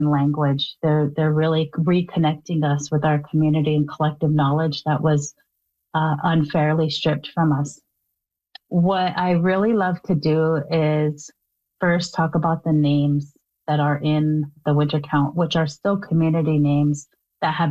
language. They're really reconnecting us with our community and collective knowledge that was unfairly stripped from us. What I really love to do is first talk about the names that are in the winter count, which are still community names that have